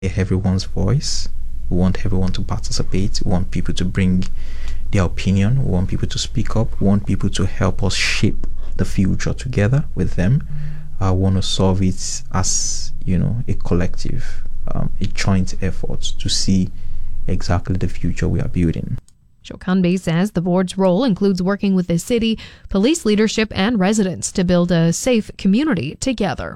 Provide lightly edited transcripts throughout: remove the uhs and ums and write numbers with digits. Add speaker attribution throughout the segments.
Speaker 1: everyone's voice. We want everyone to participate. We want people to bring their opinion. We want people to speak up. We want people to help us shape the future together with them. I want to solve it as, a collective, a joint effort to see exactly the future we are building.
Speaker 2: Shokanbe says the board's role includes working with the city, police leadership, and residents to build a safe community together.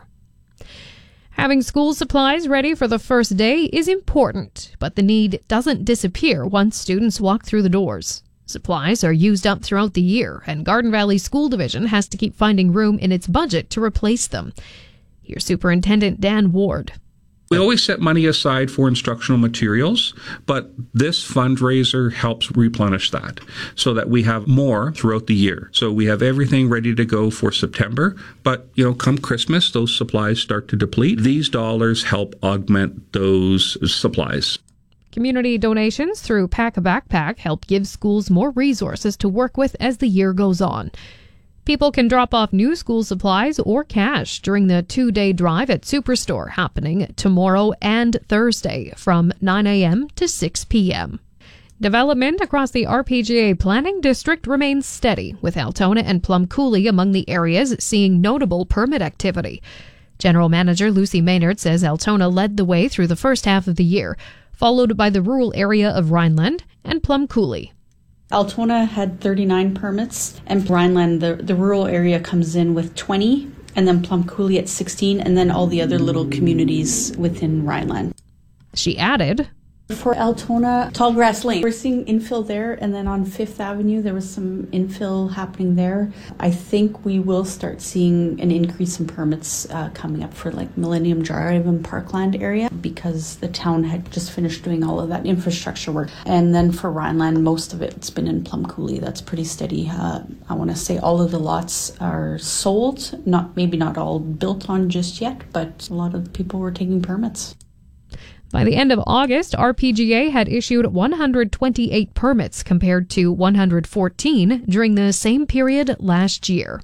Speaker 2: Having school supplies ready for the first day is important, but the need doesn't disappear once students walk through the doors. Supplies are used up throughout the year, and Garden Valley School Division has to keep finding room in its budget to replace them. Here's Superintendent Dan Ward.
Speaker 3: We always set money aside for instructional materials, but this fundraiser helps replenish that so that we have more throughout the year. So we have everything ready to go for September, but come Christmas, those supplies start to deplete. These dollars help augment those supplies.
Speaker 2: Community donations through Pack a Backpack help give schools more resources to work with as the year goes on. People can drop off new school supplies or cash during the 2-day drive at Superstore happening tomorrow and Thursday from 9 a.m. to 6 p.m. Development across the RPGA Planning District remains steady, with Altona and Plum Coulee among the areas seeing notable permit activity. General Manager Lucy Maynard says Altona led the way through the first half of the year, followed by the rural area of Rhineland and Plum Coulee.
Speaker 4: Altona had 39 permits, and Rhineland, the rural area, comes in with 20, and then Plum Coulee at 16, and then all the other little communities within Rhineland.
Speaker 2: She added,
Speaker 4: For Altona, Tallgrass Lane, we're seeing infill there, and then on 5th Avenue, there was some infill happening there. I think we will start seeing an increase in permits coming up for like Millennium Drive and Parkland area, because the town had just finished doing all of that infrastructure work. And then for Rhineland, most of it's been in Plum Coulee. That's pretty steady. I want to say all of the lots are sold, maybe not all built on just yet, but a lot of the people were taking permits.
Speaker 2: By the end of August, RPGA had issued 128 permits compared to 114 during the same period last year.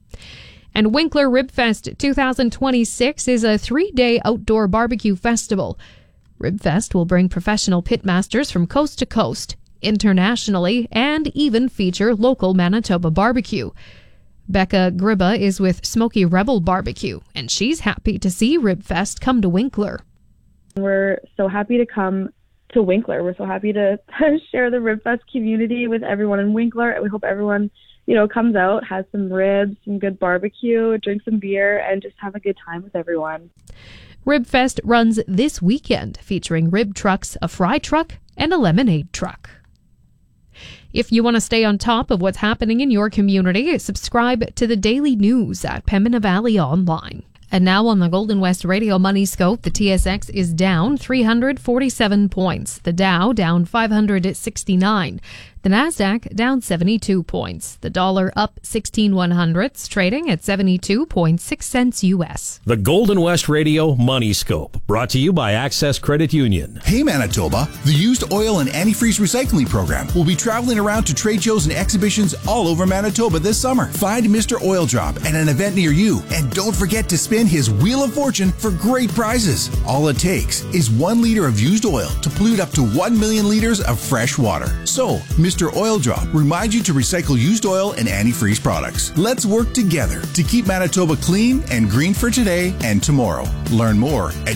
Speaker 2: And Winkler Ribfest 2026 is a 3-day outdoor barbecue festival. Ribfest will bring professional pitmasters from coast to coast, internationally, and even feature local Manitoba barbecue. Becca Gribba is with Smoky Rebel Barbecue, and she's happy to see Ribfest come to Winkler.
Speaker 5: We're so happy to come to Winkler. We're so happy to share the Ribfest community with everyone in Winkler. And we hope everyone, comes out, has some ribs, some good barbecue, drink some beer, and just have a good time with everyone.
Speaker 2: Ribfest runs this weekend, featuring rib trucks, a fry truck, and a lemonade truck. If you want to stay on top of what's happening in your community, subscribe to the daily news at Pembina Valley Online. And now on the Golden West Radio Money Scope, the TSX is down 347 points. The Dow down 569. The Nasdaq down 72 points. The dollar up 16/100ths, trading at 72.6 cents U.S.
Speaker 6: The Golden West Radio Money Scope, brought to you by Access Credit Union.
Speaker 7: Hey Manitoba, the Used Oil and Antifreeze Recycling Program will be traveling around to trade shows and exhibitions all over Manitoba this summer. Find Mr. Oil Drop at an event near you, and don't forget to spin his Wheel of Fortune for great prizes. All it takes is 1 liter of used oil to pollute up to 1 million liters of fresh water. So, Mr. Oil Drop reminds you to recycle used oil and antifreeze products. Let's work together to keep Manitoba clean and green for today and tomorrow. Learn more at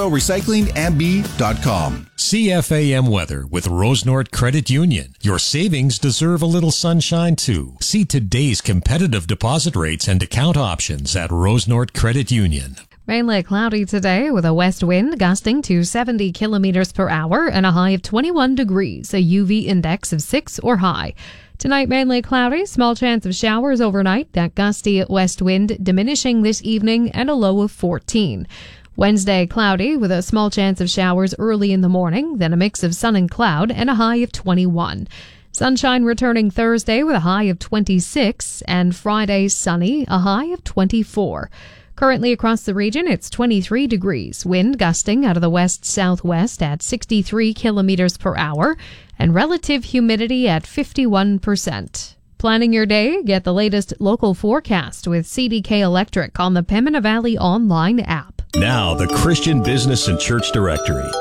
Speaker 7: usedoilrecyclingmb.com.
Speaker 6: CFAM weather with Rosenort Credit Union. Your savings deserve a little sunshine too. See today's competitive deposit rates and account options at Rosenort Credit Union.
Speaker 2: Mainly cloudy today with a west wind gusting to 70 kilometers per hour and a high of 21 degrees, a UV index of 6 or high. Tonight mainly cloudy, small chance of showers overnight, that gusty west wind diminishing this evening and a low of 14. Wednesday cloudy with a small chance of showers early in the morning, then a mix of sun and cloud and a high of 21. Sunshine returning Thursday with a high of 26 and Friday sunny, a high of 24. Currently across the region, it's 23 degrees, wind gusting out of the west-southwest at 63 kilometers per hour, and relative humidity at 51%. Planning your day? Get the latest local forecast with CDK Electric on the Pembina Valley online app.
Speaker 6: Now, the Christian Business and Church Directory.